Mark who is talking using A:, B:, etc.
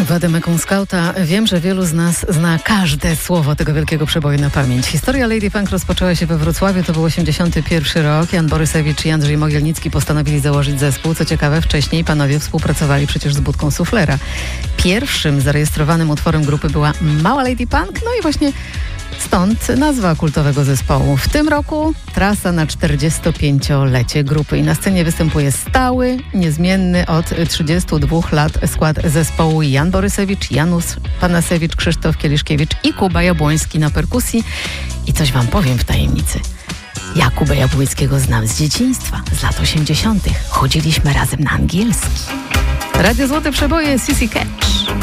A: Wademekum Skauta. Wiem, że wielu z nas zna każde słowo tego wielkiego przeboju na pamięć. Historia Lady Funk rozpoczęła się we Wrocławiu, to był 81 rok. Jan Borysewicz i Andrzej Mogielnicki postanowili założyć zespół. Co ciekawe, wcześniej panowie współpracowali przecież z Budką Suflera. Pierwszym zarejestrowanym utworem grupy była Mała Lady Punk, no i właśnie stąd nazwa kultowego zespołu. W tym roku trasa na 45-lecie grupy i na scenie występuje stały, niezmienny od 32 lat skład zespołu Jan Borysewicz, Janusz Panasewicz, Krzysztof Kieliszkiewicz i Kuba Jabłoński na perkusji. I coś wam powiem w tajemnicy. Ja Kubę Jabłońskiego znam z dzieciństwa, z lat 80. Chodziliśmy razem na angielski. Radio Złote Przeboje, CC Catch.